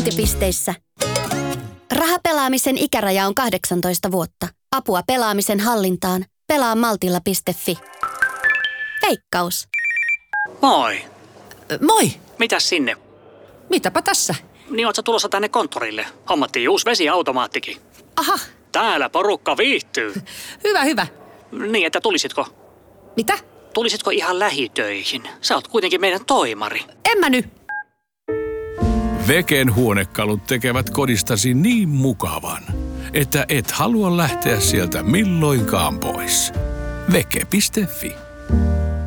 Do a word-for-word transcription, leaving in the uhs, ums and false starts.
Myyntipisteissä. Rahapelaamisen ikäraja on kahdeksantoista vuotta. Apua pelaamisen hallintaan. pelaa maltilla piste fi. Veikkaus. Moi. Moi. Mitäs sinne? Mitäpä tässä? Niin oot sä tulossa tänne konttorille? Hommattiin uusi vesiautomaattikin. Aha. Täällä porukka viihtyy. Hyvä, hyvä. Niin, että tulisitko? Mitä? Tulisitko ihan lähitöihin? Sä oot kuitenkin meidän toimari. En mä nyt. Veken huonekalut tekevät kodistasi niin mukavan, että et halua lähteä sieltä milloinkaan pois. Veke piste fi